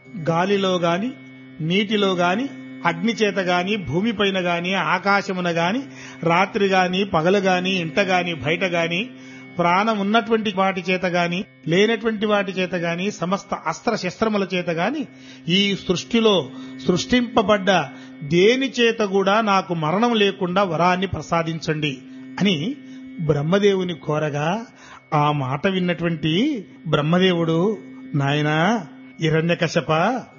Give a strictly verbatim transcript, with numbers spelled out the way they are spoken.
గాలిలో గాని, నీటిలో గాని, అగ్ని చేత గాని, భూమిపైన గాని, ఆకాశమున గాని, రాత్రి గాని, పగలు గాని, ఇంట గాని, బయట గాని, ప్రాణం ఉన్నటువంటి వాటి చేత గాని, లేనటువంటి వాటి చేత గాని, సమస్త అస్త్ర శస్త్రముల చేత గాని, ఈ సృష్టిలో సృష్టింపబడ్డ దేని చేత కూడా నాకు మరణం లేకుండా వరాన్ని ప్రసాదించండి అని బ్రహ్మదేవుని కోరగా, ఆ మాట విన్నటువంటి బ్రహ్మదేవుడు, నాయనా హిరణ్యకశప,